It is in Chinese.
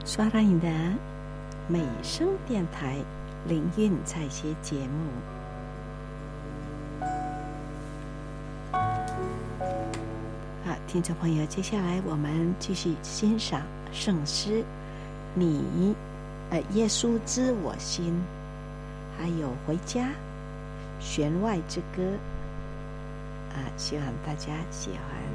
刷到你的美声电台灵韵采撷节目。好，听众朋友，接下来我们继续欣赏圣诗你耶稣知我心，还有回家弦外之歌希望大家喜欢。